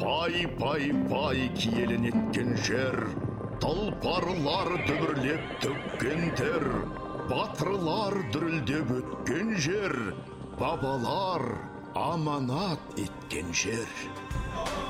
Пай киелін еткен жер, тұлпарлар дүбірлеп төккен тер, батырлар дүрілдеп өткен жер, бабалар аманат еткен жер.